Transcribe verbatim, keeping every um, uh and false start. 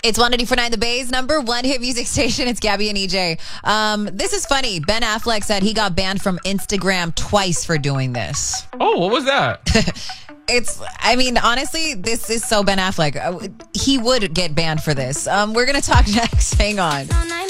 It's one eighty-four point nine The Bay's number one hit music station. It's Gabby and E J. Um, this is funny. Ben Affleck said he got banned from Instagram twice for doing this. Oh, what was that? It's, I mean, honestly, this is so Ben Affleck. Uh, He would get banned for this. Um, we're going to talk next. Hang on.